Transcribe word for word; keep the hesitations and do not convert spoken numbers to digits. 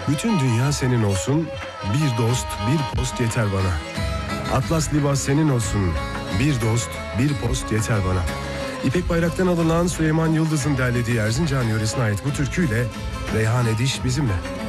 Bütün dünya senin olsun, bir dost, bir post yeter bana. Atlas libas senin olsun, bir dost, bir post yeter bana. İpek Bayrak'tan alınan Süleyman Yıldız'ın derlediği Erzincan yöresine ait bu türküyle Reyhan Ediş bizimle.